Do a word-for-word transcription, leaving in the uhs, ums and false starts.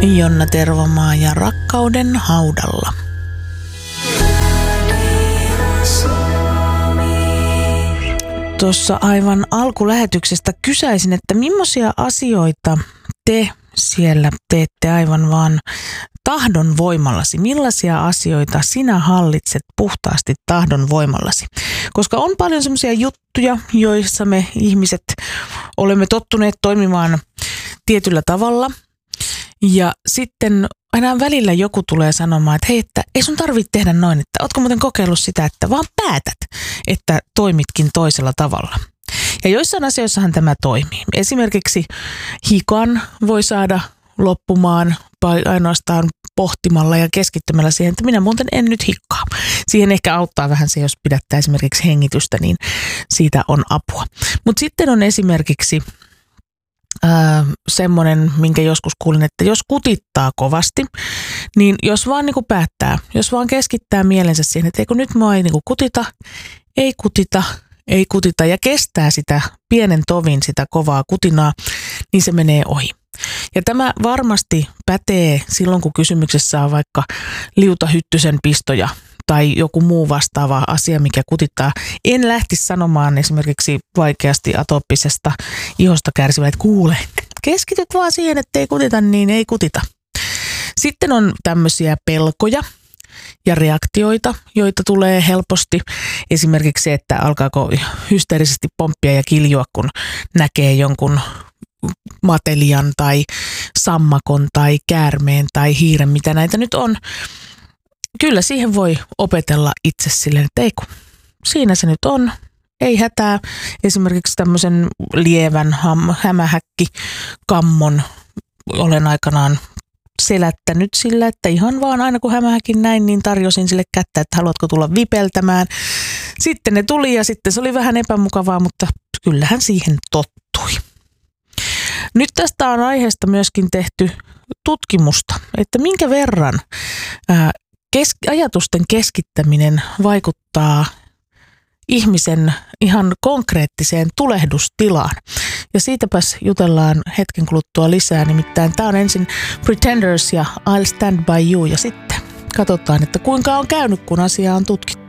Jonna Tervomaa ja Rakkauden haudalla. Tuossa aivan alkulähetyksestä kysäisin, että millaisia asioita te siellä teette aivan vaan tahdon voimallasi? Millaisia asioita sinä hallitset puhtaasti tahdon voimallasi? Koska on paljon semmoisia juttuja, joissa me ihmiset olemme tottuneet toimimaan tietyllä tavalla. Ja sitten aina välillä joku tulee sanomaan, että hei, että ei sun tarvitse tehdä noin, että ootko muuten kokeillut sitä, että vaan päätät, että toimitkin toisella tavalla. Ja joissain asioissahan tämä toimii. Esimerkiksi hikan voi saada loppumaan ainoastaan pohtimalla ja keskittymällä siihen, että minä muuten en nyt hikkaa. Siihen ehkä auttaa vähän se, jos pidättää esimerkiksi hengitystä, niin siitä on apua. Mutta sitten on esimerkiksi Öö, semmoinen, minkä joskus kuulin, että jos kutittaa kovasti, niin jos vaan niin kuin päättää, jos vaan keskittää mielensä siihen, että eikö nyt mua ei niin kuin kutita, ei kutita, ei kutita ja kestää sitä pienen tovin, sitä kovaa kutinaa, niin se menee ohi. Ja tämä varmasti pätee silloin, kun kysymyksessä on vaikka liutahyttysen pistoja tai joku muu vastaava asia, mikä kutittaa. En lähtisi sanomaan esimerkiksi vaikeasti atooppisesta ihosta kärsivä, että kuule, keskityt vaan siihen, että ei kutita, niin ei kutita. Sitten on tämmöisiä pelkoja ja reaktioita, joita tulee helposti. Esimerkiksi se, että alkaako hysteerisesti pomppia ja kiljua, kun näkee jonkun matelian tai sammakon tai käärmeen tai hiiren, mitä näitä nyt on. Kyllä siihen voi opetella itse silleen, että ei kun, siinä se nyt on, ei hätää. Esimerkiksi tämmöisen lievän ham, hämähäkkikammon olen aikanaan selättänyt sillä, että ihan vaan aina kun hämähäkin näin, niin tarjosin sille kättä, että haluatko tulla vipeltämään. Sitten ne tuli ja sitten se oli vähän epämukavaa, mutta kyllähän siihen tottui. Nyt tästä on aiheesta myöskin tehty tutkimusta, että minkä verran ää, Kes- ajatusten keskittäminen vaikuttaa ihmisen ihan konkreettiseen tulehdustilaan. Ja siitäpäs jutellaan hetken kuluttua lisää. Nimittäin tämä on ensin Pretenders ja I'll Stand By You. Ja sitten katsotaan, että kuinka on käynyt, kun asiaa on tutkittu.